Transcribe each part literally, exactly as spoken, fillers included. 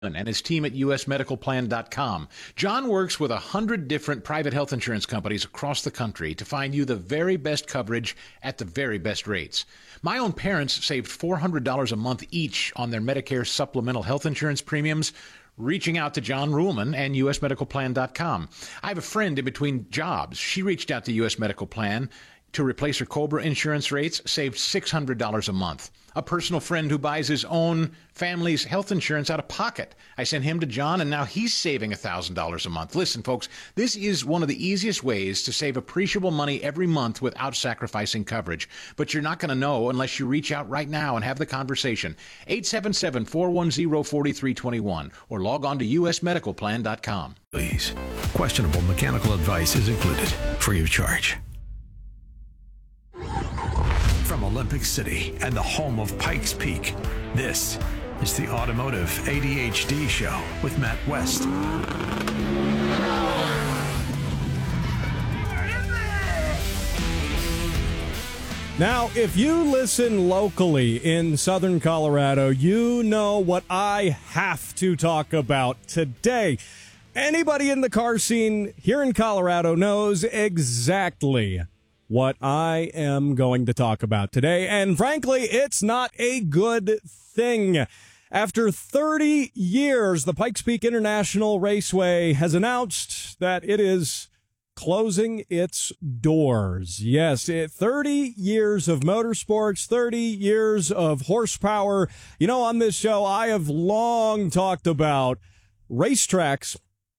and his team at U S medical plan dot com. John works with a hundred different private health insurance companies across the country to find you the very best coverage at the very best rates. My own parents saved four hundred dollars a month each on their Medicare supplemental health insurance premiums, reaching out to John Ruhlman and U S medical plan dot com. I have a friend in between jobs. She reached out to U S Medical Plan to replace her COBRA insurance rates, saved six hundred dollars a month. A personal friend who buys his own family's health insurance out of pocket. I sent him to John, and now he's saving one thousand dollars a month. Listen, folks, this is one of the easiest ways to save appreciable money every month without sacrificing coverage. But you're not going to know unless you reach out right now and have the conversation. eight seven seven, four one zero, four three two one or log on to U S medical plan dot com. Please. Questionable mechanical advice is included, free of charge. From Olympic City and the home of Pikes Peak, this is the Automotive A D H D Show with Matt West. Now, if you listen locally in Southern Colorado, you know what I have to talk about today. Anybody in the car scene here in Colorado knows exactly what I am going to talk about today. And frankly, it's not a good thing. After thirty years, the Pikes Peak International Raceway has announced that it is closing its doors. Yes, it, thirty years of motorsports, thirty years of horsepower. You know, on this show, I have long talked about racetracks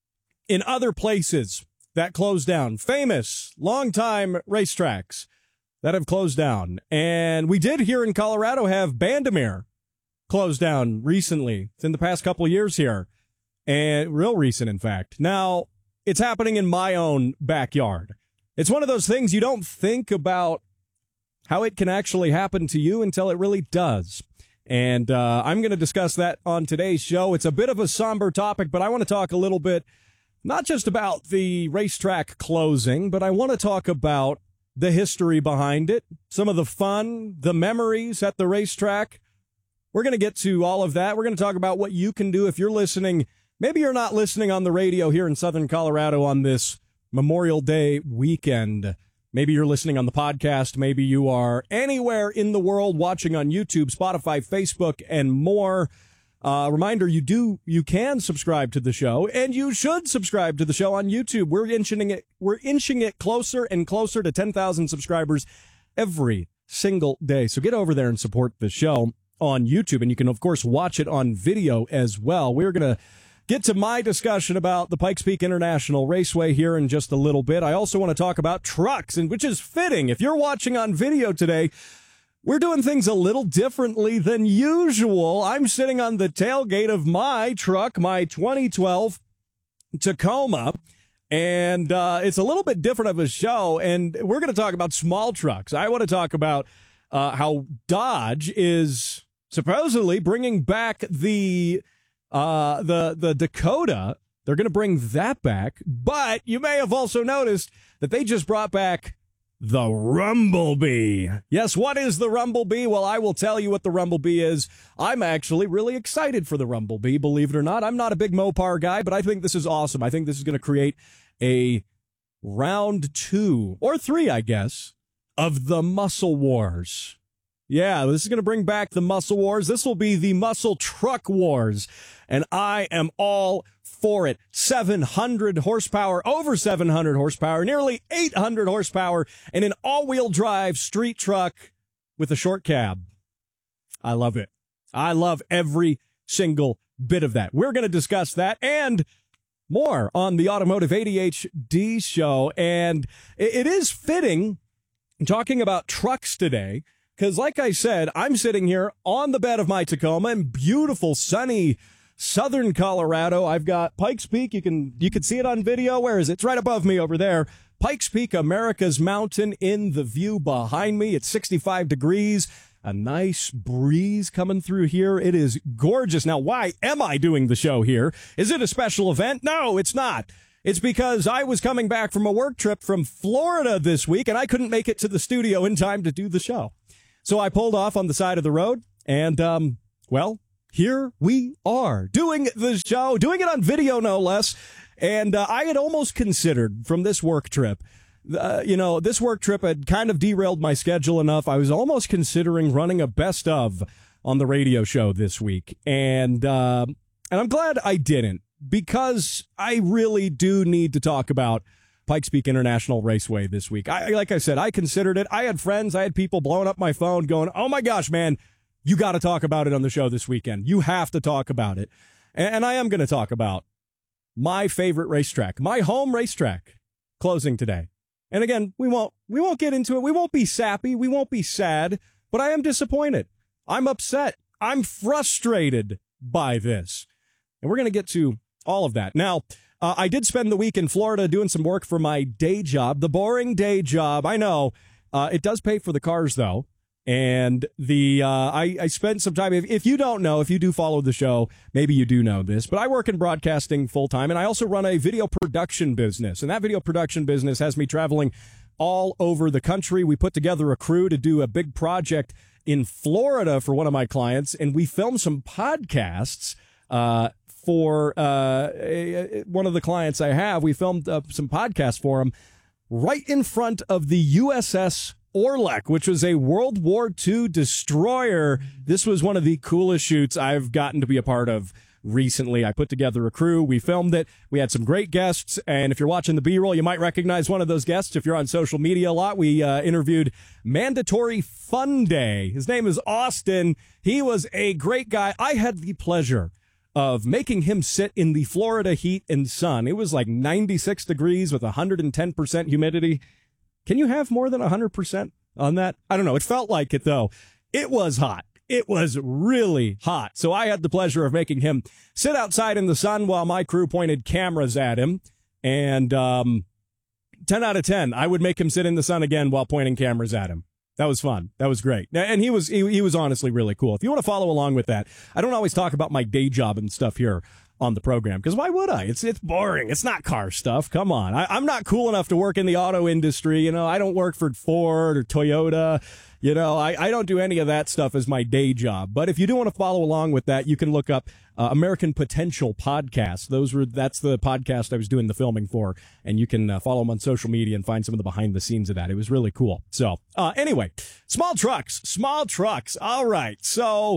in other places that closed down. Famous, long-time racetracks that have closed down. And we did here in Colorado have Bandimere closed down recently. It's in the past couple of years here. And real recent, in fact. Now, it's happening in my own backyard. It's one of those things you don't think about how it can actually happen to you until it really does. And uh, I'm going to discuss that on today's show. It's a bit of a somber topic, but I want to talk a little bit not just about the racetrack closing, but I want to talk about the history behind it, some of the fun, the memories at the racetrack. We're going to get to all of that. We're going to talk about what you can do if you're listening. Maybe you're not listening on the radio here in Southern Colorado on this Memorial Day weekend. Maybe you're listening on the podcast. Maybe you are anywhere in the world watching on YouTube, Spotify, Facebook, and more. Uh, reminder, you do, you can subscribe to the show, and you should subscribe to the show on YouTube. We're inching it, we're inching it closer and closer to ten thousand subscribers every single day. So get over there and support the show on YouTube, and you can, of course, watch it on video as well. We're going to get to my discussion about the Pikes Peak International Raceway here in just a little bit. I also want to talk about trucks, and which is fitting. If you're watching on video today, we're doing things a little differently than usual. I'm sitting on the tailgate of my truck, my twenty twelve Tacoma, and uh, it's a little bit different of a show, and we're going to talk about small trucks. I want to talk about uh, how Dodge is supposedly bringing back the uh, the the Dakota. They're going to bring that back, but you may have also noticed that they just brought back the Rumblebee. Yes, what is the Rumblebee? Well, I will tell you what the Rumblebee is. I'm actually really excited for the Rumblebee, believe it or not. I'm not a big Mopar guy, but I think this is awesome. I think this is going to create a round two, or three, I guess, of the Muscle Wars. Yeah, this is going to bring back the Muscle Wars. This will be the Muscle Truck Wars, and I am all for it. seven hundred horsepower, over seven hundred horsepower, nearly eight hundred horsepower, and an all-wheel drive street truck with a short cab. I love it. I love every single bit of that. We're going to discuss that and more on the Automotive A D H D show, and it is fitting talking about trucks today, because like I said, I'm sitting here on the bed of my Tacoma in beautiful, sunny Southern Colorado. I've got Pikes Peak. You can you can see it on video. Where is it? It's right above me over there. Pikes Peak, America's mountain, in the view behind me. It's sixty-five degrees. A nice breeze coming through here. It is gorgeous. Now, why am I doing the show here? Is it a special event? No, it's not. It's because I was coming back from a work trip from Florida this week, and I couldn't make it to the studio in time to do the show. So I pulled off on the side of the road, and, um, well, here we are doing the show, doing it on video, no less. And uh, I had almost considered from this work trip, uh, you know, this work trip had kind of derailed my schedule enough. I was almost considering running a best of on the radio show this week. And, uh, and I'm glad I didn't, because I really do need to talk about Pikes Peak International Raceway this week. I, like I said, I considered it. I had friends, I had people blowing up my phone going, oh my gosh, man, you got to talk about it on the show this weekend. You have to talk about it. And, and I am going to talk about my favorite racetrack, my home racetrack, closing today. And again, we won't we won't get into it. We won't be sappy. We won't be sad. But I am disappointed. I'm upset. I'm frustrated by this. And we're going to get to all of that. Now, uh, I did spend the week in Florida doing some work for my day job, the boring day job. I know. Uh, it does pay for the cars, though. And the uh, I, I spent some time. If, if you don't know, if you do follow the show, maybe you do know this, but I work in broadcasting full time, and I also run a video production business. And that video production business has me traveling all over the country. We put together a crew to do a big project in Florida for one of my clients, and we filmed some podcasts uh, for uh, a, a, one of the clients I have. We filmed uh, some podcasts for him right in front of the U S S Orlek, which was a World War Two destroyer. This was one of the coolest shoots I've gotten to be a part of recently. I put together a crew. We filmed it. We had some great guests. And if you're watching the B-roll, you might recognize one of those guests. If you're on social media a lot, we uh, interviewed Mandatory Fun Day. His name is Austin. He was a great guy. I had the pleasure of making him sit in the Florida heat and sun. It was like ninety-six degrees with one hundred ten percent humidity. Can you have more than one hundred percent on that? I don't know. It felt like it, though. It was hot. It was really hot. So I had the pleasure of making him sit outside in the sun while my crew pointed cameras at him. And um, ten out of ten, I would make him sit in the sun again while pointing cameras at him. That was fun. That was great. And he was he, he was honestly really cool. If you want to follow along with that, I don't always talk about my day job and stuff here on the program, because why would I? It's it's boring. It's not car stuff. Come on. I, I'm not cool enough to work in the auto industry. You know, I don't work for Ford or Toyota. You know, I, I don't do any of that stuff as my day job. But if you do want to follow along with that, you can look up uh, American Potential Podcast. Those were that's the podcast I was doing the filming for, and you can uh, follow them on social media and find some of the behind the scenes of that. It was really cool. So uh, anyway, small trucks, small trucks. All right. So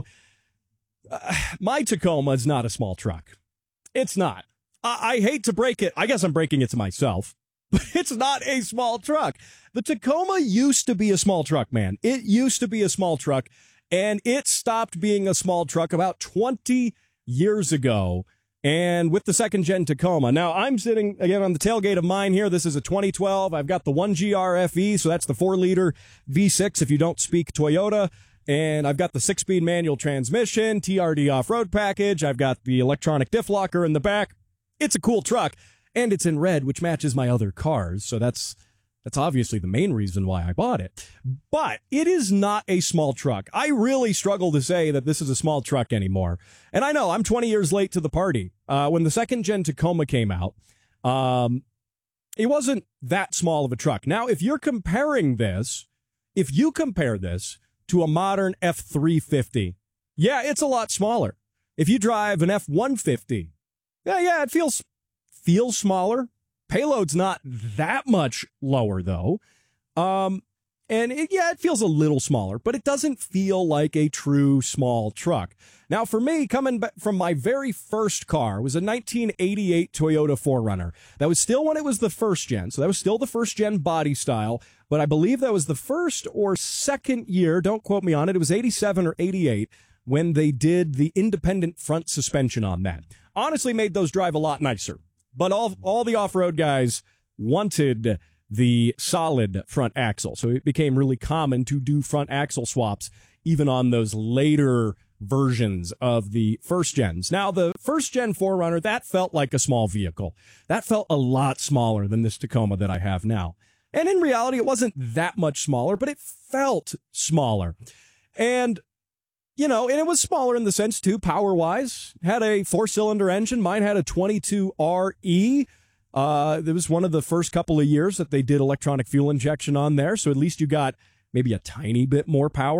uh, my Tacoma is not a small truck. It's not. I-, I hate to break it. I guess I'm breaking it to myself, but it's not a small truck. The Tacoma used to be a small truck, man. It used to be a small truck, and it stopped being a small truck about twenty years ago. And with the second gen Tacoma, now I'm sitting again on the tailgate of mine here. This is a twenty twelve. I've got the one G R F E, so that's the four liter V six if you don't speak Toyota. And I've got the six-speed manual transmission, T R D off-road package. I've got the electronic diff locker in the back. It's a cool truck, and it's in red, which matches my other cars. So that's that's obviously the main reason why I bought it. But it is not a small truck. I really struggle to say that this is a small truck anymore. And I know I'm twenty years late to the party. Uh, when the second-gen Tacoma came out, um, it wasn't that small of a truck. Now, if you're comparing this, if you compare this to a modern F three fifty. Yeah, it's a lot smaller. If you drive an F one fifty, yeah, yeah, it feels feels smaller. Payload's not that much lower, though. Um, and it, yeah, it feels a little smaller, but it doesn't feel like a true small truck. Now, for me, coming back from my very first car was a nineteen eighty-eight Toyota four runner. That was still when it was the first gen, so that was still the first gen body style. But I believe that was the first or second year, don't quote me on it, it was eighty-seven or eighty-eight, when they did the independent front suspension on that. Honestly made those drive a lot nicer. But all, all the off-road guys wanted the solid front axle. So it became really common to do front axle swaps, even on those later versions of the first gens. Now, the first gen four runner, that felt like a small vehicle. That felt a lot smaller than this Tacoma that I have now. And in reality, it wasn't that much smaller, but it felt smaller. And, you know, and it was smaller in the sense, too, power-wise. Had a four-cylinder engine. Mine had a twenty-two R E. Uh, it was one of the first couple of years that they did electronic fuel injection on there, so at least you got maybe a tiny bit more power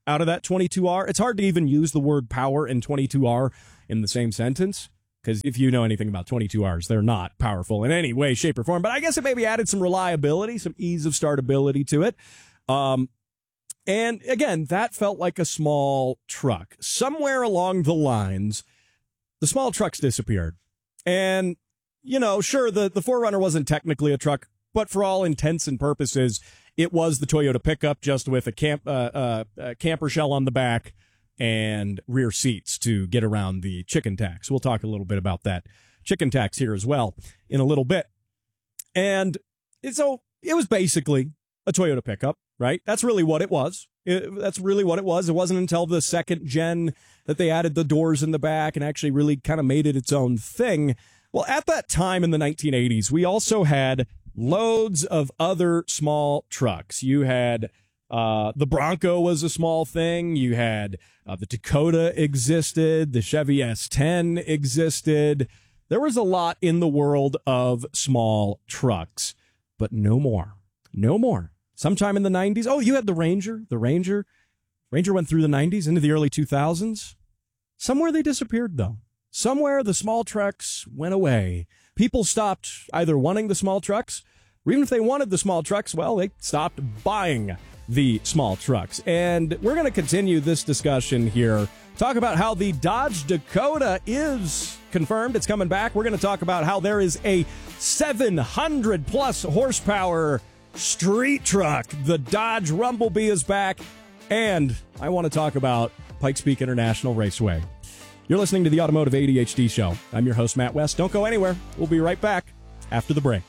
out of that twenty-two R. It's hard to even use the word power and twenty-two R in the same sentence, because if you know anything about twenty-two Rs, they're not powerful in any way, shape, or form. But I guess it maybe added some reliability, some ease of startability to it. Um, and again, that felt like a small truck. Somewhere along the lines, the small trucks disappeared. And, you know, sure, the, the four runner wasn't technically a truck, but for all intents and purposes, it was the Toyota pickup, just with a camp, uh, uh, a camper shell on the back and rear seats to get around the chicken tax. We'll talk a little bit about that chicken tax here as well in a little bit. And so it was basically a Toyota pickup, right? That's really what it was. It, that's really what it was. It wasn't until the second gen that they added the doors in the back and actually really kind of made it its own thing. Well, at that time in the nineteen eighties, we also had loads of other small trucks. You had uh, the Bronco was a small thing. You had uh, the Dakota existed. The Chevy S ten existed. There was a lot in the world of small trucks, but no more. No more. Sometime in the nineties. Oh, you had the Ranger. The Ranger. Ranger went through the nineties into the early two thousands. Somewhere they disappeared, though. Somewhere the small trucks went away. People stopped either wanting the small trucks, or even if they wanted the small trucks, well, they stopped buying the small trucks. And we're going to continue this discussion here. Talk about how the Dodge Dakota is confirmed. It's coming back. We're going to talk about how there is a seven hundred plus horsepower street truck. The Dodge Rumblebee is back. And I want to talk about Pikes Peak International Raceway. You're listening to the Automotive A D H D Show. I'm your host, Matt West. Don't go anywhere. We'll be right back after the break.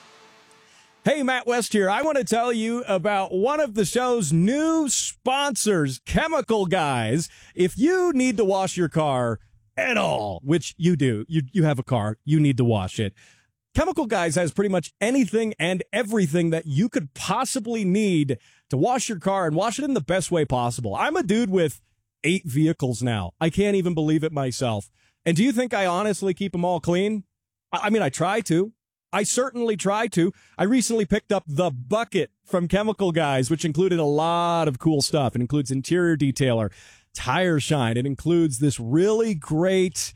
Hey, Matt West here. I want to tell you about one of the show's new sponsors, Chemical Guys. If you need to wash your car at all, which you do, you, you have a car, you need to wash it. Chemical Guys has pretty much anything and everything that you could possibly need to wash your car and wash it in the best way possible. I'm a dude with eight vehicles now. I can't even believe it myself. And do you think I honestly keep them all clean? I mean, I try to. I certainly try to. I recently picked up the Bucket from Chemical Guys, which included a lot of cool stuff. It includes interior detailer, tire shine. It includes this really great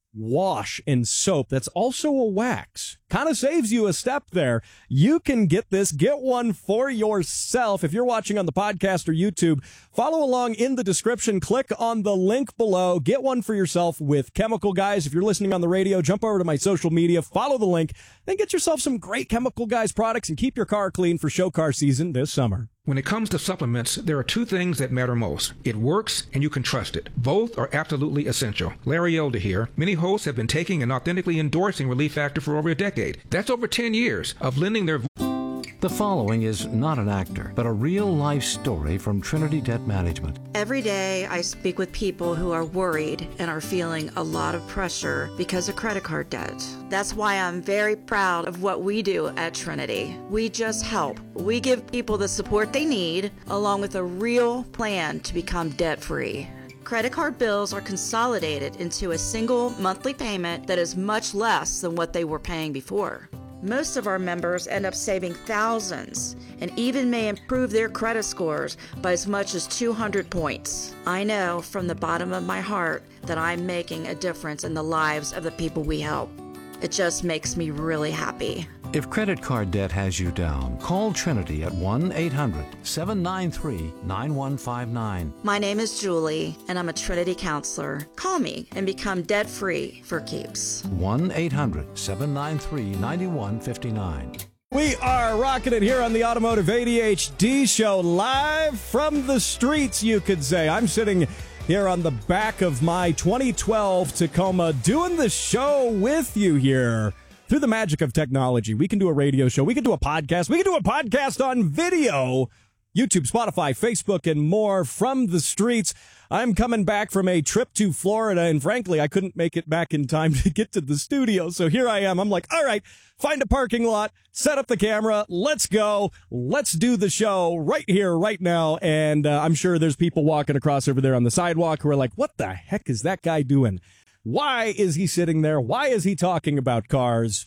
wash and soap that's also a wax. Kind of saves you a step there. You can get this. Get one for yourself. If you're watching on the podcast or YouTube, follow along in the description. Click on the link below. Get one for yourself with Chemical Guys. If you're listening on the radio, jump over to my social media, follow the link, then get yourself some great Chemical Guys products and keep your car clean for show car season this summer. When it comes to supplements, there are two things that matter most. It works and you can trust it. Both are absolutely essential. Larry Elder here. Many hosts have been taking and authentically endorsing Relief Factor for over a decade. That's over ten years of lending their... The following is not an actor, but a real-life story from Trinity Debt Management. Every day I speak with people who are worried and are feeling a lot of pressure because of credit card debt. That's why I'm very proud of what we do at Trinity. We just help. We give people the support they need, along with a real plan to become debt-free. Credit card bills are consolidated into a single monthly payment that is much less than what they were paying before. Most of our members end up saving thousands and even may improve their credit scores by as much as two hundred points. I know from the bottom of my heart that I'm making a difference in the lives of the people we help. It just makes me really happy. If credit card debt has you down, call Trinity at one eight hundred seven nine three nine one five nine. My name is Julie, and I'm a Trinity counselor. Call me and become debt-free for keeps. one eight hundred seven nine three nine one five nine. We are rocking it here on the Automotive A D H D Show, live from the streets, you could say. I'm sitting here on the back of my twenty twelve Tacoma doing the show with you here. Through the magic of technology, we can do a radio show, we can do a podcast, we can do a podcast on video, YouTube, Spotify, Facebook, and more from the streets. I'm coming back from a trip to Florida, and frankly, I couldn't make it back in time to get to the studio, so here I am. I'm like, all right, find a parking lot, set up the camera, let's go, let's do the show right here, right now, and uh, I'm sure there's people walking across over there on the sidewalk who are like, what the heck is that guy doing? Why is he sitting there? Why is he talking about cars?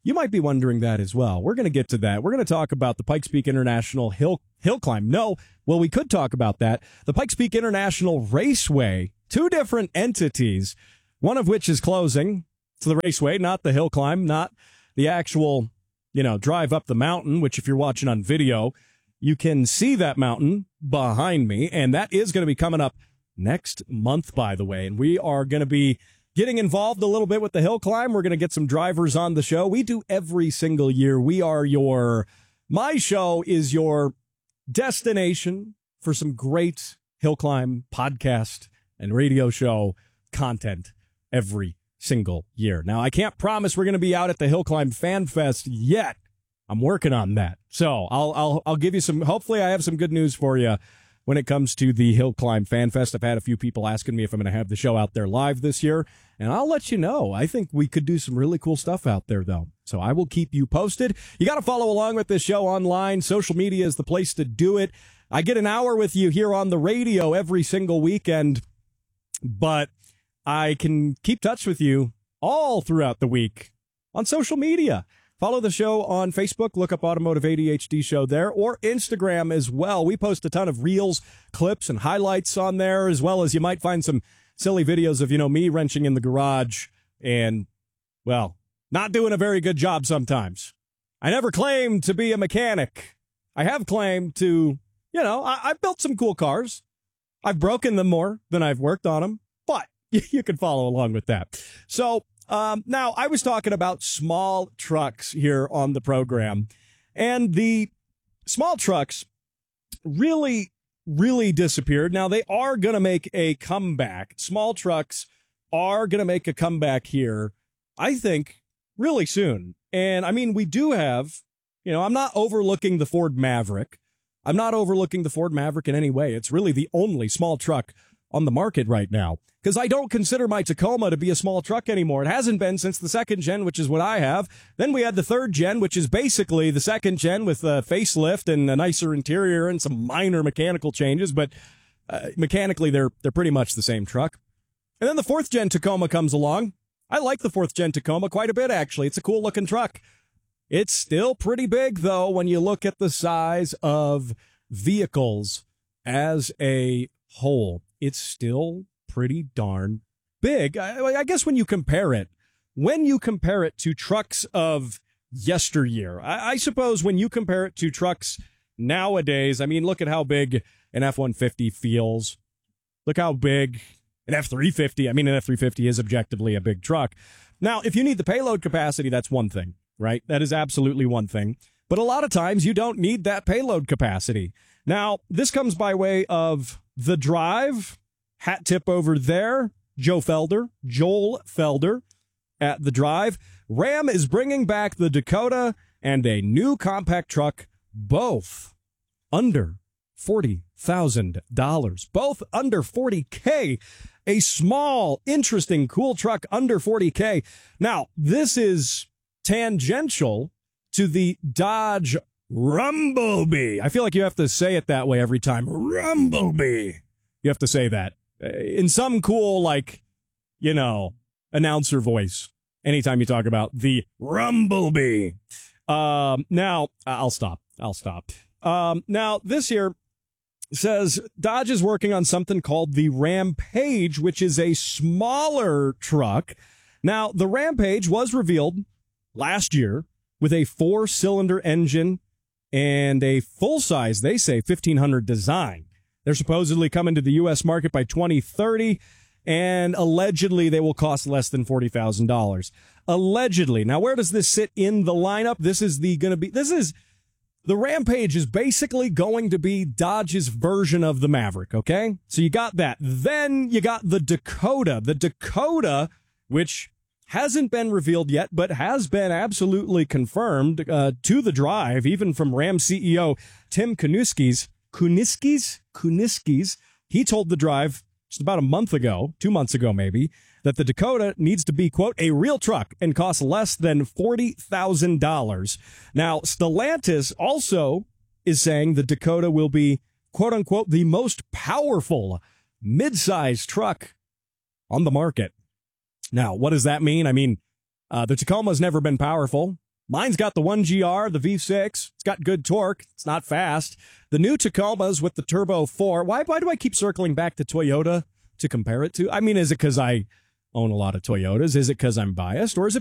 You might be wondering that as well. We're going to get to that. We're going to talk about the Pikes Peak International Hill Hill Climb. No, well, we could talk about that. The Pikes Peak International Raceway, two different entities, one of which is closing. It's the raceway, not the hill climb, not the actual, you know, drive up the mountain, which if you're watching on video, you can see that mountain behind me. And that is going to be coming up next month, by the way. And we are going to be getting involved a little bit with the hill climb. We're going to get some drivers on the show. We do every single year. We are your, my show is your destination for some great hill climb podcast and radio show content every single year. Now, I can't promise we're going to be out at the Hill Climb Fan Fest yet. I'm working on that. So I'll, I'll, I'll give you some, hopefully I have some good news for you when it comes to the Hill Climb Fan Fest. I've had a few people asking me if I'm going to have the show out there live this year, and I'll let you know. I think we could do some really cool stuff out there, though. So I will keep you posted. You got to follow along with this show online. Social media is the place to do it. I get an hour with you here on the radio every single weekend, but I can keep touch with you all throughout the week on social media. Follow the show on Facebook. Look up Automotive A D H D Show there, or Instagram as well. We post a ton of reels, clips, and highlights on there, as well as you might find some silly videos of, you know, me wrenching in the garage and, well, not doing a very good job sometimes. I never claimed to be a mechanic. I have claimed to, you know, I, I've built some cool cars. I've broken them more than I've worked on them, but you can follow along with that. So, Um, now, I was talking about small trucks here on the program, and the small trucks really, really disappeared. Now, they are going to make a comeback. Small trucks are going to make a comeback here, I think, really soon. And, I mean, we do have, you know, I'm not overlooking the Ford Maverick. I'm not overlooking the Ford Maverick in any way. It's really the only small truck on the market right now, because I don't consider my Tacoma to be a small truck anymore. It hasn't been since the second gen, which is what I have. Then we had the third gen, which is basically the second gen with a facelift and a nicer interior and some minor mechanical changes, but uh, mechanically they're they're pretty much the same truck. And then the fourth gen Tacoma comes along. I like the fourth gen Tacoma quite a bit, actually. It's a cool looking truck. It's still pretty big, though, when you look at the size of vehicles as a whole. It's still pretty darn big. I, I guess when you compare it, when you compare it to trucks of yesteryear, I, I suppose when you compare it to trucks nowadays, I mean, look at how big an F one fifty feels. Look how big an F three fifty. I mean, an F three fifty is objectively a big truck. Now, if you need the payload capacity, that's one thing, right? That is absolutely one thing. But a lot of times you don't need that payload capacity. Now, this comes by way of The Drive. Hat tip over there, Joe Felder, Joel Felder at The Drive. Ram is bringing back the Dakota and a new compact truck, both under forty thousand dollars, both under forty K. A small, interesting, cool truck under forty K. Now, this is tangential to the Dodge Rumblebee. I feel like you have to say it that way every time. Rumblebee. You have to say that in some cool, like, you know, announcer voice anytime you talk about the Rumblebee. Um, now, I'll stop. I'll stop. Um, now, this here says Dodge is working on something called the Rampage, which is a smaller truck. Now, the Rampage was revealed last year with a four-cylinder engine and a full-size, they say, fifteen hundred design. They're supposedly coming to the U S market by twenty thirty, and allegedly they will cost less than forty thousand dollars. Allegedly. Now, where does this sit in the lineup? This is the going to be, this is, the Rampage is basically going to be Dodge's version of the Maverick, okay? So you got that. Then you got the Dakota. The Dakota, which hasn't been revealed yet, but has been absolutely confirmed uh, to The Drive, even from Ram C E O Tim Kuniskis. Kuniskis? Kuniskis. He told The Drive just about a month ago, two months ago maybe, that the Dakota needs to be, quote, a real truck and costs less than forty thousand dollars. Now, Stellantis also is saying the Dakota will be, quote unquote, the most powerful mid-size truck on the market. Now, what does that mean? I mean, uh, the Tacoma's never been powerful. Mine's got the one G R, the V six. It's got good torque. It's not fast. The new Tacomas with the Turbo four. Why, why do I keep circling back to Toyota to compare it to? I mean, is it because I own a lot of Toyotas? Is it because I'm biased? Or is it